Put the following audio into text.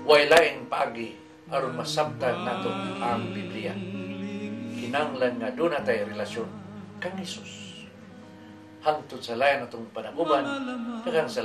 way laing paagi aron masabtan nato ang Biblia. Kinahanglan nga doon natay relasyon kang Hesus. Hangtod sa layan atong panaguban, daghang